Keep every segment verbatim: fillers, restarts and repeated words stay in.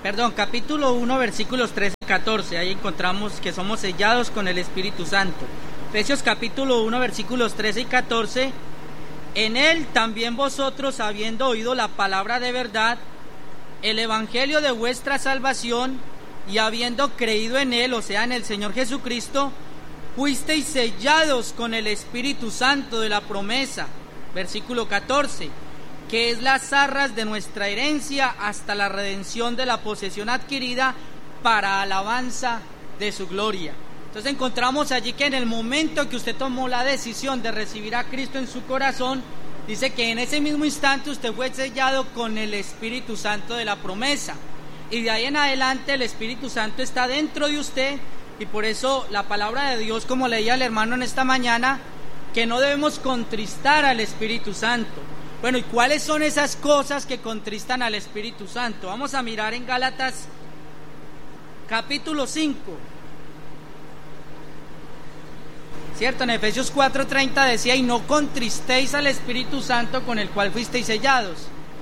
perdón, capítulo uno, versículos trece y catorce, ahí encontramos que somos sellados con el Espíritu Santo. Efesios capítulo uno, versículos trece y catorce, en él también vosotros, habiendo oído la palabra de verdad, el evangelio de vuestra salvación, y habiendo creído en él, o sea, en el Señor Jesucristo, fuisteis sellados con el Espíritu Santo de la promesa, versículo catorce, que es las arras de nuestra herencia hasta la redención de la posesión adquirida para alabanza de su gloria. Entonces encontramos allí que en el momento que usted tomó la decisión de recibir a Cristo en su corazón, dice que en ese mismo instante usted fue sellado con el Espíritu Santo de la promesa, y de ahí en adelante el Espíritu Santo está dentro de usted, y por eso la palabra de Dios, como leía el hermano en esta mañana, que no debemos contristar al Espíritu Santo. Bueno, ¿y cuáles son esas cosas que contristan al Espíritu Santo? Vamos a mirar en Gálatas capítulo cinco. Cierto, en Efesios cuatro treinta decía, y no contristéis al Espíritu Santo con el cual fuisteis sellados.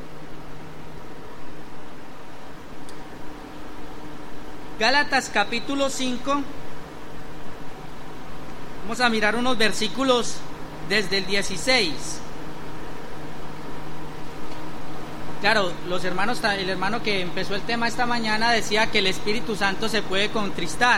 Gálatas capítulo cinco. Vamos a mirar unos versículos desde el dieciséis. Claro, los hermanos, el hermano que empezó el tema esta mañana decía que el Espíritu Santo se puede contristar.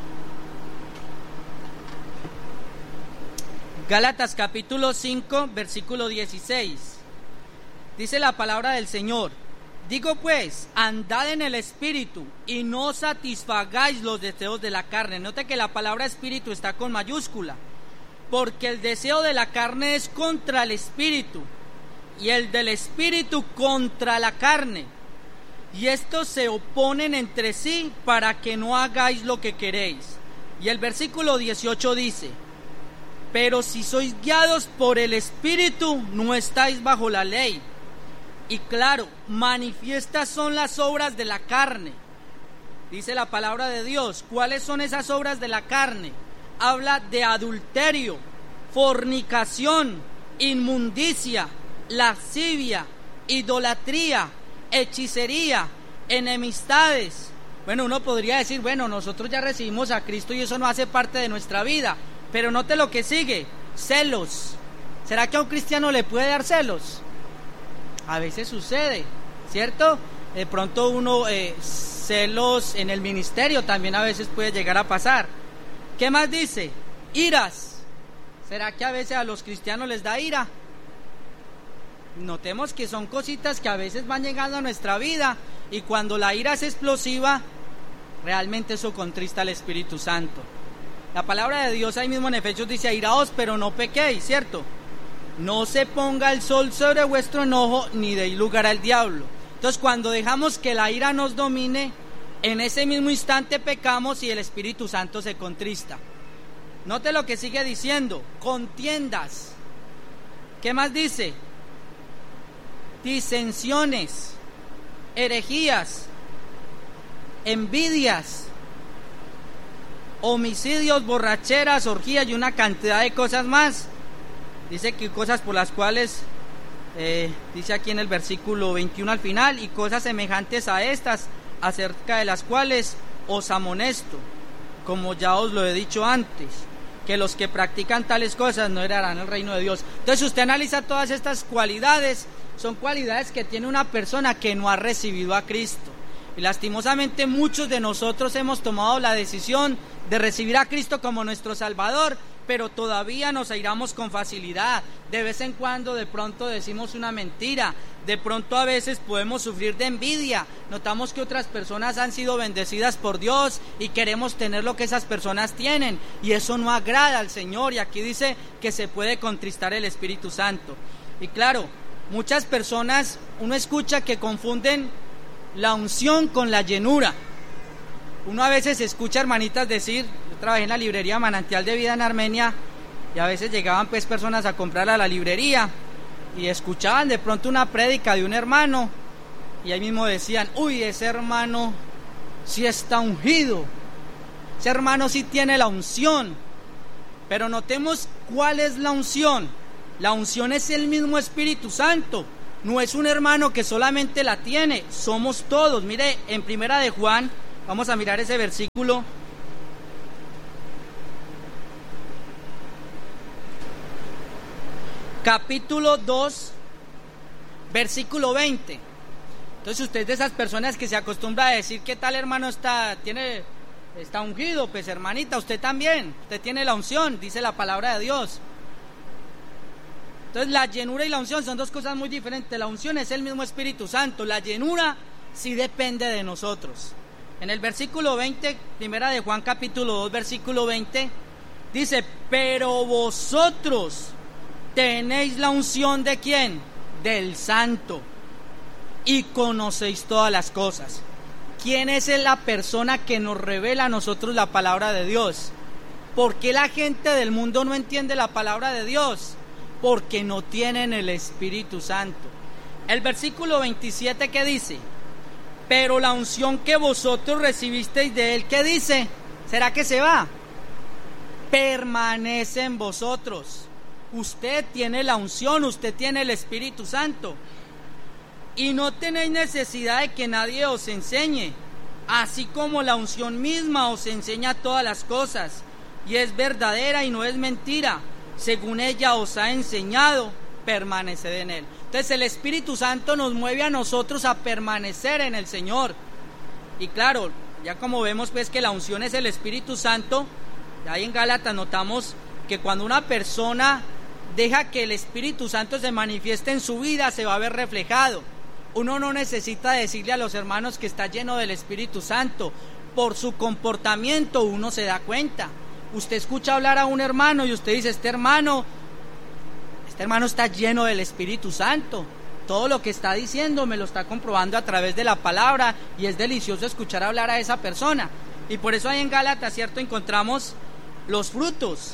Gálatas capítulo cinco, versículo dieciséis. Dice la palabra del Señor: digo pues, andad en el Espíritu y no satisfagáis los deseos de la carne. Note que la palabra Espíritu está con mayúscula, porque el deseo de la carne es contra el Espíritu, y el del Espíritu contra la carne, y estos se oponen entre sí para que no hagáis lo que queréis. Y el versículo dieciocho dice: pero si sois guiados por el Espíritu, no estáis bajo la ley. Y claro, manifiestas son las obras de la carne. Dice la palabra de Dios. ¿Cuáles son esas obras de la carne? Habla de adulterio, fornicación, inmundicia, lascivia, idolatría, hechicería, enemistades. Bueno, uno podría decir, bueno, nosotros ya recibimos a Cristo y eso no hace parte de nuestra vida. Pero note lo que sigue: celos. ¿Será que a un cristiano le puede dar celos? A veces sucede, ¿cierto? De pronto uno, eh, celos en el ministerio también a veces puede llegar a pasar. ¿Qué más dice? Iras. ¿Será que a veces a los cristianos les da ira? Notemos que son cositas que a veces van llegando a nuestra vida, y cuando la ira es explosiva, realmente eso contrista al Espíritu Santo. La palabra de Dios ahí mismo en Efesios dice: airaos, pero no pequéis, ¿cierto? No se ponga el sol sobre vuestro enojo, ni deis lugar al diablo. Entonces, cuando dejamos que la ira nos domine, en ese mismo instante pecamos y el Espíritu Santo se contrista. Note lo que sigue diciendo: contiendas. ¿Qué más dice? Disensiones, herejías, envidias, homicidios, borracheras, orgías y una cantidad de cosas más. Dice que cosas por las cuales, eh, dice aquí en el versículo veintiuno al final, y cosas semejantes a estas, acerca de las cuales os amonesto, como ya os lo he dicho antes, que los que practican tales cosas no heredarán el reino de Dios. Entonces, si usted analiza todas estas cualidades, son cualidades que tiene una persona que no ha recibido a Cristo. Y lastimosamente muchos de nosotros hemos tomado la decisión de recibir a Cristo como nuestro Salvador, pero todavía nos airamos con facilidad. De vez en cuando de pronto decimos una mentira, de pronto a veces podemos sufrir de envidia. Notamos que otras personas han sido bendecidas por Dios y queremos tener lo que esas personas tienen, y eso no agrada al Señor. Y aquí dice que se puede contristar el Espíritu Santo. Y claro, muchas personas, uno escucha que confunden la unción con la llenura. Uno a veces escucha hermanitas decir, yo trabajé en la librería Manantial de Vida en Armenia, y a veces llegaban pues personas a comprar a la librería y escuchaban de pronto una prédica de un hermano, y ahí mismo decían: uy, ese hermano sí está ungido, ese hermano sí tiene la unción. Pero notemos cuál es la unción. La unción es el mismo Espíritu Santo. no es un hermano que solamente la tiene, somos todos. Mire, en Primera de Juan, vamos a mirar ese versículo. Capítulo dos, versículo veinte. Entonces usted es de esas personas que se acostumbra a decir que tal hermano está, tiene, está ungido, pues hermanita, usted también, usted tiene la unción, dice la palabra de Dios. Entonces la llenura y la unción son dos cosas muy diferentes. La unción es el mismo Espíritu Santo, la llenura sí depende de nosotros. En el versículo veinte, Primera de Juan capítulo dos, versículo veinte, dice: pero vosotros tenéis la unción ¿de quién? Del Santo, y conocéis todas las cosas. ¿Quién es la persona que nos revela a nosotros la palabra de Dios? ¿Por qué la gente del mundo no entiende la palabra de Dios? Porque no tienen el Espíritu Santo. El versículo veintisiete, ¿qué dice? Pero la unción que vosotros recibisteis de Él, ¿qué dice? ¿Será que se va? Permanece en vosotros. Usted tiene la unción, usted tiene el Espíritu Santo. Y no tenéis necesidad de que nadie os enseñe, así como la unción misma os enseña todas las cosas, y es verdadera y no es mentira. Según ella os ha enseñado, permaneced en Él. Entonces el Espíritu Santo nos mueve a nosotros a permanecer en el Señor. Y claro, ya como vemos pues que la unción es el Espíritu Santo, ahí en Gálatas notamos que cuando una persona deja que el Espíritu Santo se manifieste en su vida, se va a ver reflejado. Uno no necesita decirle a los hermanos que está lleno del Espíritu Santo. Por su comportamiento uno se da cuenta. Usted escucha hablar a un hermano y usted dice: este hermano, este hermano está lleno del Espíritu Santo. Todo lo que está diciendo me lo está comprobando a través de la palabra, y es delicioso escuchar hablar a esa persona. Y por eso ahí en Gálatas, ¿cierto?, encontramos los frutos.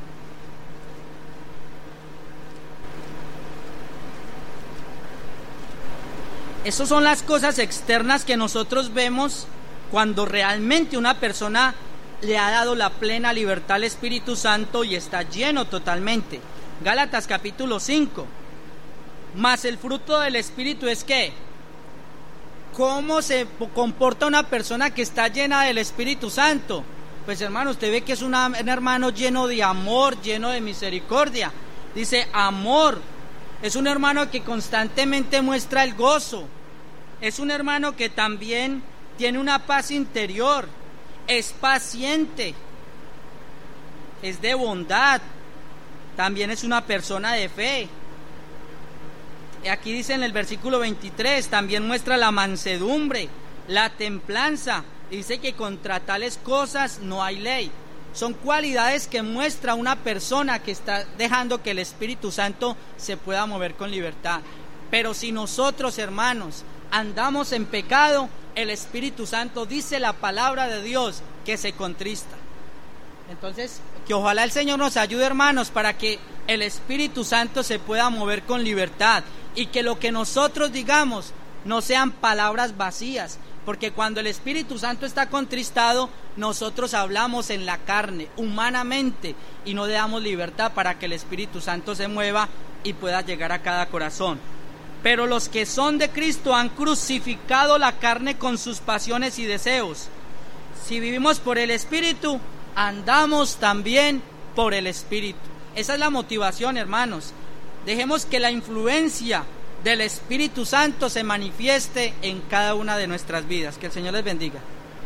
Esas son las cosas externas que nosotros vemos cuando realmente una persona le ha dado la plena libertad al Espíritu Santo y está lleno totalmente. Gálatas capítulo cinco. Mas el fruto del Espíritu es ¿qué? ¿Cómo se comporta una persona que está llena del Espíritu Santo? Pues hermano, usted ve que es una, un hermano lleno de amor, lleno de misericordia. Dice amor. Es un hermano que constantemente muestra el gozo. Es un hermano que también tiene una paz interior. Es paciente. Es de bondad. También es una persona de fe. Aquí dice en el versículo veintitrés, también muestra la mansedumbre, la templanza. Dice que contra tales cosas no hay ley. Son cualidades que muestra una persona que está dejando que el Espíritu Santo se pueda mover con libertad. Pero si nosotros, hermanos, andamos en pecado, el Espíritu Santo, dice la palabra de Dios, que se contrista. Entonces, que ojalá el Señor nos ayude, hermanos, para que el Espíritu Santo se pueda mover con libertad, y que lo que nosotros digamos no sean palabras vacías, porque cuando el Espíritu Santo está contristado, nosotros hablamos en la carne, humanamente, y no le damos libertad para que el Espíritu Santo se mueva y pueda llegar a cada corazón. Pero los que son de Cristo han crucificado la carne con sus pasiones y deseos. Si vivimos por el Espíritu, andamos también por el Espíritu. Esa es la motivación, hermanos. Dejemos que la influencia del Espíritu Santo se manifieste en cada una de nuestras vidas. Que el Señor les bendiga.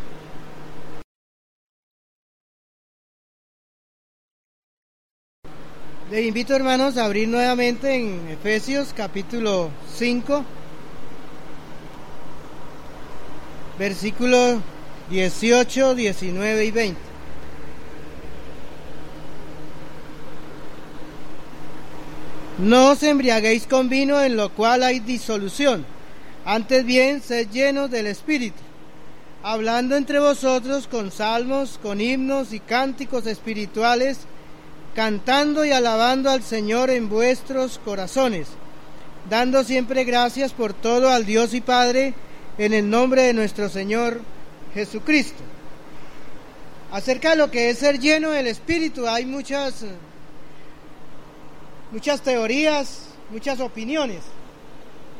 Les invito, hermanos, a abrir nuevamente en Efesios capítulo cinco, versículos dieciocho, diecinueve y veinte. No os embriaguéis con vino, en lo cual hay disolución, antes bien sed llenos del Espíritu, hablando entre vosotros con salmos, con himnos y cánticos espirituales, cantando y alabando al Señor en vuestros corazones, dando siempre gracias por todo al Dios y Padre, en el nombre de nuestro Señor Jesucristo. Acerca de lo que es ser lleno del Espíritu, hay muchas, muchas teorías, muchas opiniones.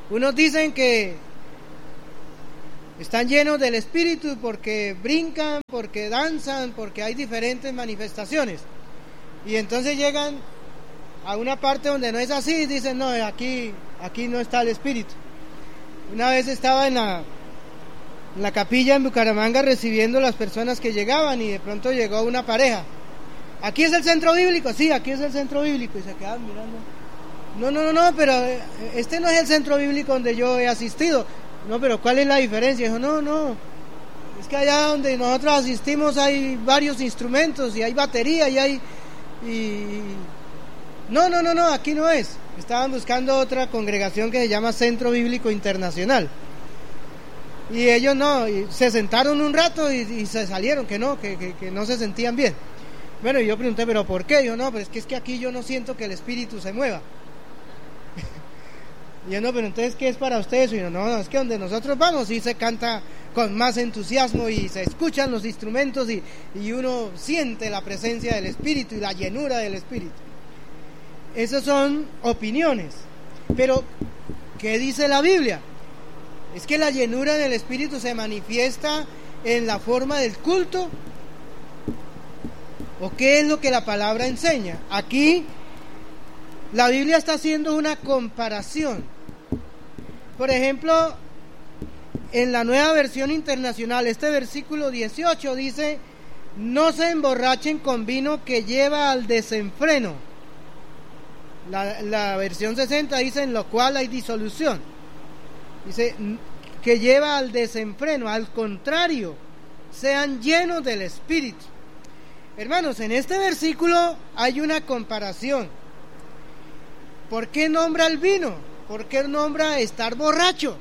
Unos dicen que están llenos del Espíritu porque brincan, porque danzan, porque hay diferentes manifestaciones. Y entonces llegan a una parte donde no es así y dicen, no, aquí, aquí no está el Espíritu. Una vez estaba en la, en la capilla en Bucaramanga recibiendo las personas que llegaban y de pronto llegó una pareja. ¿Aquí es el centro bíblico? Sí, aquí es el centro bíblico. Y se quedaban mirando. No, no, no, no, pero este no es el centro bíblico donde yo he asistido. No, pero ¿cuál es la diferencia? Dijo, no, no, es que allá donde nosotros asistimos hay varios instrumentos y hay batería y hay... Y... No, no, no, no, aquí no es. Estaban buscando otra congregación que se llama Centro Bíblico Internacional. Y ellos no, y se sentaron un rato y, y se salieron, que no, que, que, que no se sentían bien. Bueno, y yo pregunté, ¿pero por qué? Yo no, pero es que, es que aquí yo no siento que el Espíritu se mueva. Y yo no, pero entonces, ¿qué es para ustedes? Y yo, no, no, es que donde nosotros vamos sí se canta con más entusiasmo y se escuchan los instrumentos y, y uno siente la presencia del Espíritu y la llenura del Espíritu. Esas son opiniones. Pero, ¿qué dice la Biblia? Es que la llenura del Espíritu se manifiesta en la forma del culto. ¿O qué es lo que la palabra enseña? Aquí la Biblia está haciendo una comparación. Por ejemplo, en la Nueva Versión Internacional, este versículo dieciocho dice, no se emborrachen con vino que lleva al desenfreno. La, la versión sesenta dice, en lo cual hay disolución. Dice, que lleva al desenfreno, al contrario, sean llenos del Espíritu. Hermanos, en este versículo hay una comparación. ¿Por qué nombra el vino? ¿Por qué nombra estar borracho?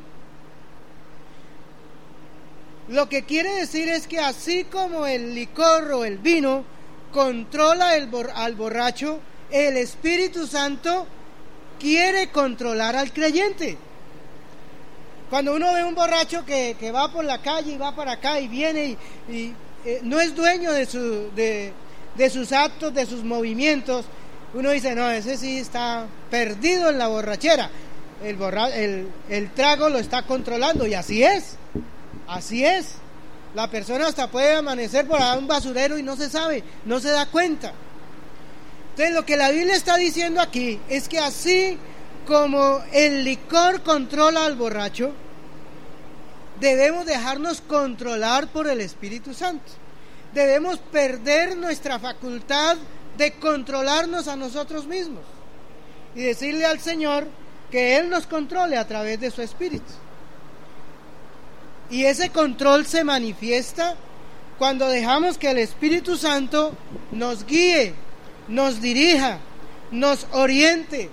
Lo que quiere decir es que así como el licor o el vino controla el bor- al borracho, el Espíritu Santo quiere controlar al creyente. Cuando uno ve un borracho que, que va por la calle y va para acá y viene y, y eh, no es dueño de, su, de, de sus actos, de sus movimientos, uno dice, no, ese sí está perdido en la borrachera. El, borra, el, el trago lo está controlando, y así es, así es. La persona hasta puede amanecer por ahí un basurero y no se sabe, no se da cuenta. Entonces lo que la Biblia está diciendo aquí es que así como el licor controla al borracho, debemos dejarnos controlar por el Espíritu Santo. Debemos perder nuestra facultad de controlarnos a nosotros mismos y decirle al Señor que Él nos controle a través de su Espíritu. Y ese control se manifiesta cuando dejamos que el Espíritu Santo nos guíe, nos dirija, nos oriente,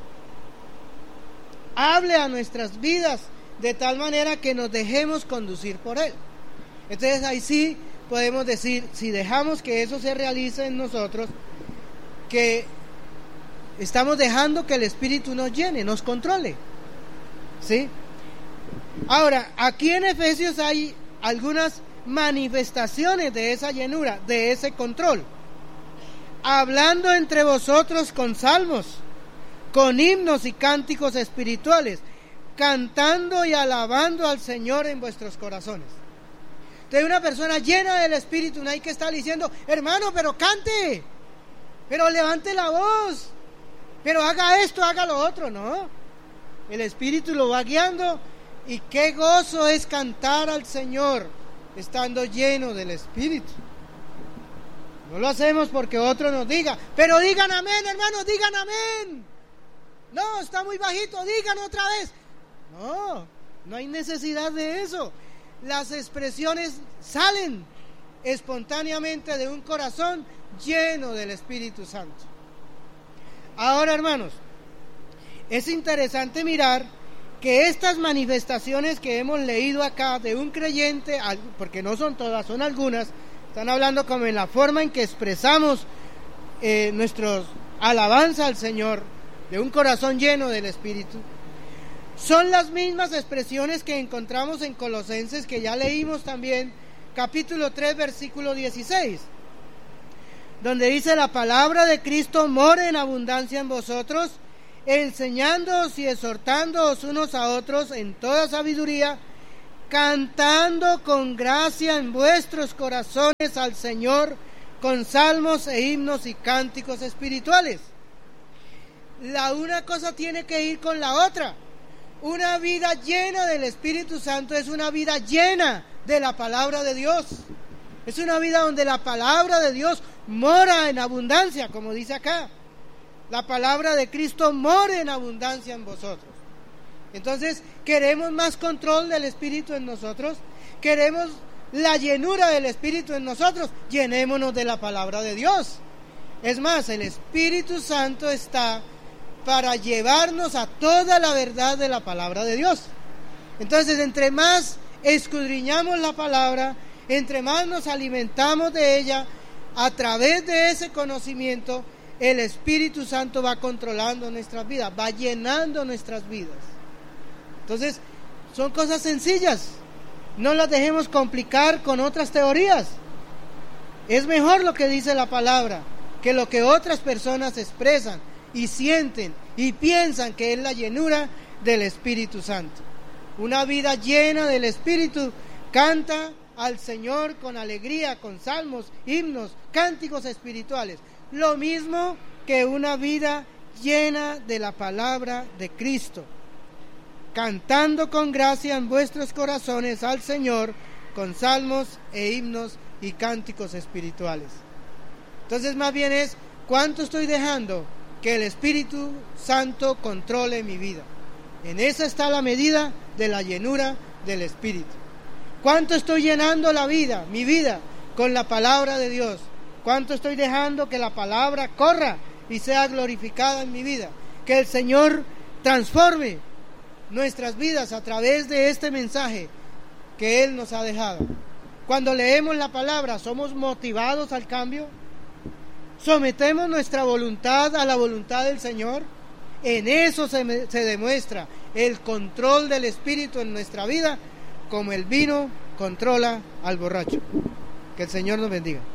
hable a nuestras vidas de tal manera que nos dejemos conducir por Él. Entonces ahí sí podemos decir, si dejamos que eso se realice en nosotros, que estamos dejando que el Espíritu nos llene, nos controle, ¿sí? Ahora, aquí en Efesios hay algunas manifestaciones de esa llenura, de ese control. Hablando entre vosotros con salmos, con himnos y cánticos espirituales, cantando y alabando al Señor en vuestros corazones. Entonces, una persona llena del Espíritu no hay que estar diciendo, hermano, pero cante, pero levante la voz, pero haga esto, haga lo otro. No, el Espíritu lo va guiando, y qué gozo es cantar al Señor estando lleno del Espíritu. No lo hacemos porque otro nos diga, pero digan amén, hermanos, digan amén. No, está muy bajito, digan otra vez. No, no hay necesidad de eso. Las expresiones salen espontáneamente de un corazón lleno del Espíritu Santo. Ahora, hermanos, es interesante mirar que estas manifestaciones que hemos leído acá de un creyente, porque no son todas, son algunas, están hablando como en la forma en que expresamos eh, nuestra alabanza al Señor, de un corazón lleno del Espíritu. Son las mismas expresiones que encontramos en Colosenses, que ya leímos también, capítulo tres, versículo dieciséis, donde dice: la palabra de Cristo mora en abundancia en vosotros, enseñándoos y exhortándoos unos a otros en toda sabiduría, cantando con gracia en vuestros corazones al Señor, con salmos e himnos y cánticos espirituales. La una cosa tiene que ir con la otra. Una vida llena del Espíritu Santo es una vida llena de la palabra de Dios. Es una vida donde la palabra de Dios mora en abundancia, como dice acá. La palabra de Cristo mora en abundancia en vosotros. Entonces, ¿queremos más control del Espíritu en nosotros? ¿Queremos la llenura del Espíritu en nosotros? Llenémonos de la palabra de Dios. Es más, el Espíritu Santo está para llevarnos a toda la verdad de la palabra de Dios. Entonces, entre más escudriñamos la palabra, entre más nos alimentamos de ella, a través de ese conocimiento, el Espíritu Santo va controlando nuestras vidas, va llenando nuestras vidas. Entonces, son cosas sencillas. No las dejemos complicar con otras teorías. Es mejor lo que dice la palabra que lo que otras personas expresan y sienten y piensan que es la llenura del Espíritu Santo. Una vida llena del Espíritu canta al Señor con alegría, con salmos, himnos, cánticos espirituales. Lo mismo que una vida llena de la palabra de Cristo, cantando con gracia en vuestros corazones al Señor con salmos e himnos y cánticos espirituales. Entonces, más bien es, ¿cuánto estoy dejando que el Espíritu Santo controle mi vida? En esa está la medida de la llenura del Espíritu. ¿Cuánto estoy llenando la vida, mi vida, con la palabra de Dios? ¿Cuánto estoy dejando que la palabra corra y sea glorificada en mi vida? Que el Señor transforme nuestras vidas a través de este mensaje que Él nos ha dejado. Cuando leemos la palabra, ¿somos motivados al cambio? ¿Sometemos nuestra voluntad a la voluntad del Señor? En eso se, me, se demuestra el control del Espíritu en nuestra vida, como el vino controla al borracho. Que el Señor nos bendiga.